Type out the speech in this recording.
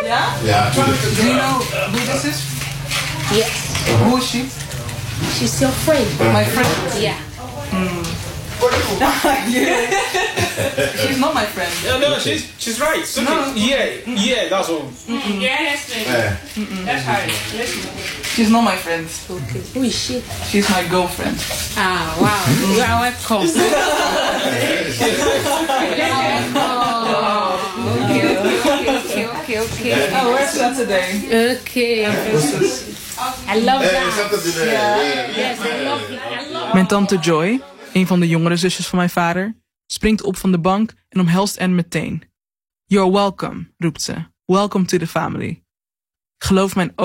Ja? Ja, tuurlijk. Do you know who this is? Yes. Who is she? She's your friend. My friend? Yeah. She's not my friend. Yeah, no, she's right. So No. Yeah, that's all. Yeah, that's it. That's her. Listen. She's not my friend. Okay. Who is she? She's my girlfriend. Ah, wow. You are welcome. Okay. Oh, where's Saturday? Okay. I love that. Yes, I love it. Mijn tante Joy, een van de jongere zusjes van mijn vader, springt op van de bank en omhelst Anne meteen. You're welcome, roept ze. Welcome to the family. Geloof mijn